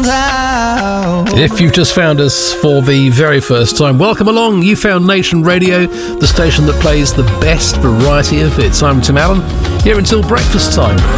town. If you've just found us for the very first time, welcome along. You found Nation Radio, the station that plays the best variety of hits. I'm Tim Allen, here until breakfast time.